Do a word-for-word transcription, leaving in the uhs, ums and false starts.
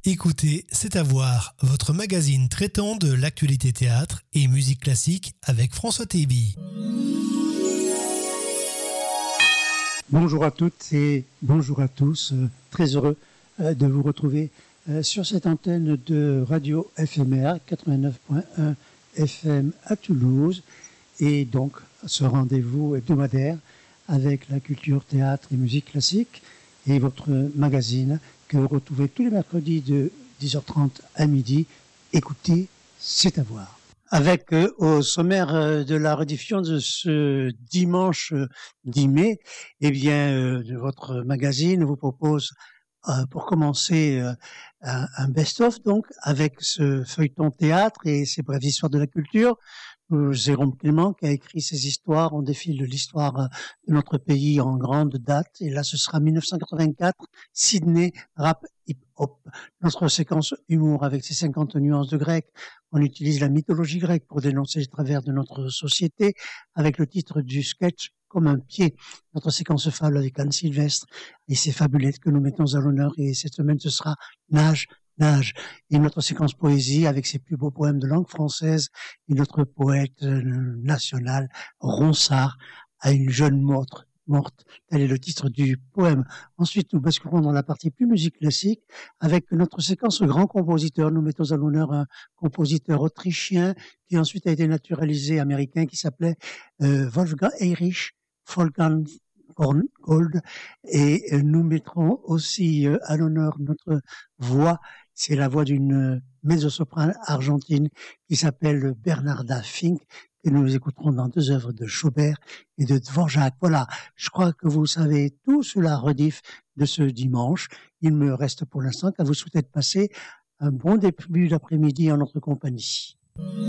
Écoutez, c'est à voir, votre magazine traitant de l'actualité théâtre et musique classique avec François Teby. Bonjour à toutes et bonjour à tous. Euh, très heureux euh, de vous retrouver euh, sur cette antenne de radio F M R quatre-vingt-neuf point un F M à Toulouse. Et donc, ce rendez-vous hebdomadaire avec la culture, théâtre et musique classique et votre magazine que vous retrouvez tous les mercredis de dix heures trente à midi. Écoutez, c'est à voir. Avec euh, au sommaire euh, de la rediffusion de ce dimanche euh, dix mai, eh bien, euh, de votre magazine vous propose, euh, pour commencer, euh, un, un best-of, donc, avec ce feuilleton théâtre et ces brèves histoires de la culture. Euh, Jérôme Clément qui a écrit ces histoires. On défile de l'histoire euh, de notre pays en grande date. Et là, ce sera mille neuf cent quatre-vingt-quatre, Sydney, rap hip-hop. Notre séquence humour avec ses cinquante nuances de grec. On utilise la mythologie grecque pour dénoncer les travers de notre société avec le titre du sketch Comme un pied. Notre séquence fable avec Anne Sylvestre et ses fabulettes que nous mettons à l'honneur. Et cette semaine, ce sera Nage, Nage. Et notre séquence poésie avec ses plus beaux poèmes de langue française et notre poète national, Ronsard, à une jeune morte. morte. Tel est le titre du poème. Ensuite, nous basculerons dans la partie plus musique classique avec notre séquence grand compositeur. Nous mettons à l'honneur un compositeur autrichien qui ensuite a été naturalisé américain qui s'appelait euh, Wolfgang Heinrich Wolfgang Gold. Et euh, nous mettrons aussi euh, à l'honneur notre voix. C'est la voix d'une mezzo-soprane argentine qui s'appelle Bernarda Fink, que nous écouterons dans deux œuvres de Schubert et de Dvorak. Voilà, je crois que vous savez tout sur la rediff de ce dimanche. Il me reste pour l'instant qu'à vous souhaiter de passer un bon début d'après-midi en notre compagnie.